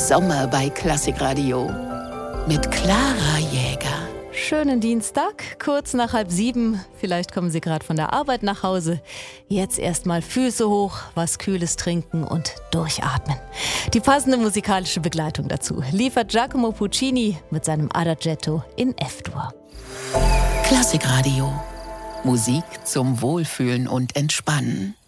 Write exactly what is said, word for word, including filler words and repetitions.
Sommer bei Klassikradio mit Clara Jäger. Schönen Dienstag, kurz nach halb sieben. Vielleicht kommen Sie gerade von der Arbeit nach Hause. Jetzt erstmal Füße hoch, was Kühles trinken und durchatmen. Die passende musikalische Begleitung dazu liefert Giacomo Puccini mit seinem Adagietto in F-Dur. Klassikradio. Musik zum Wohlfühlen und Entspannen.